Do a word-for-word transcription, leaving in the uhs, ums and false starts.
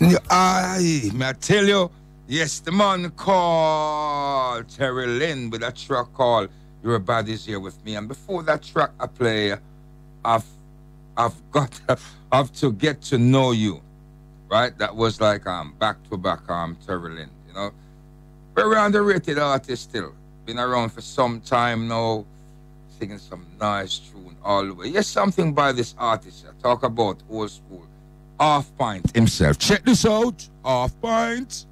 Aye, may I tell you, yes, the man called Terry Lynn with a track called Your Body's Here With Me. And before that track I play, I've I've got I've to get to know you. Right? That was like um back to back um Terry Lynn, you know. Very underrated artist still. Been around for some time now, singing some nice tune all the way. Yes, something by this artist. I talk about old school. Half Pint himself. Check this out. Half Pint.